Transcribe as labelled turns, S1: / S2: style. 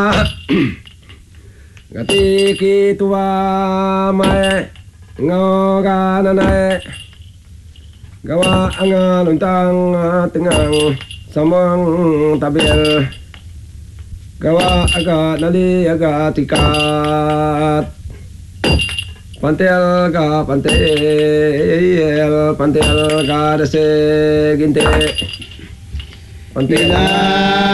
S1: Gati ki tua mai ngoga nanai gawa angan untang tengang samang tabil gawa aga nali aga tikat pantel ga dase ginte pantel